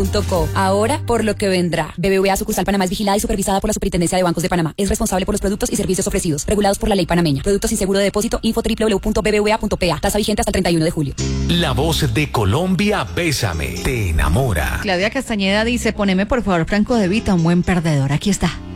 .co. Ahora, por lo que vendrá. BBVA Sucursal Panamá es vigilada y supervisada por la Superintendencia de Bancos de Panamá. Es responsable por los productos y servicios ofrecidos, regulados por la ley panameña. Productos sin seguro de depósito, info www.bbva.pa. Tasa vigente hasta el 31 de julio. La voz de Colombia, Bésame, te enamora. Claudia Castañeda dice, poneme por favor Franco De Vita, un buen perdedor. Aquí está.